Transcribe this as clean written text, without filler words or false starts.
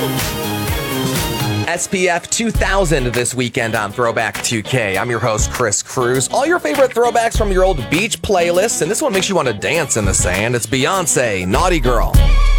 SPF 2000 this weekend on Throwback 2K. I'm your host, Chris Cruz. All your favorite throwbacks from your old beach playlists, and this one makes you want to dance in the sand. It's Beyonce, Naughty Girl.